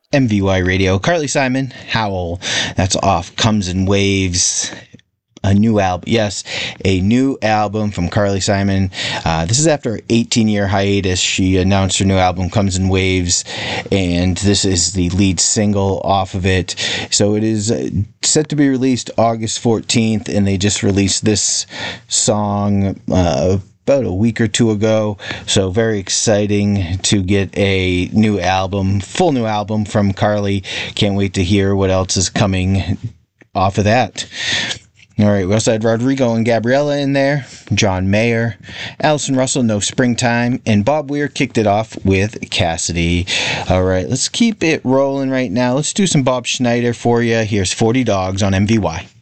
MVY Radio. Carly Simon, Howl. That's off Comes in Waves. A new album. Yes, a new album from Carly Simon. This is after an 18-year hiatus. She announced her new album, Comes in Waves, and this is the lead single off of it. So it is set to be released August 14th, and they just released this song about a week or two ago. So very exciting to get a new album, full new album from Carly. Can't wait to hear what else is coming off of that. All right, we also had Rodrigo and Gabriella in there, John Mayer, Allison Russell, No Springtime, and Bob Weir kicked it off with Cassidy. All right, let's keep it rolling right now. Let's do some Bob Schneider for you. Here's 40 Dogs on MVY.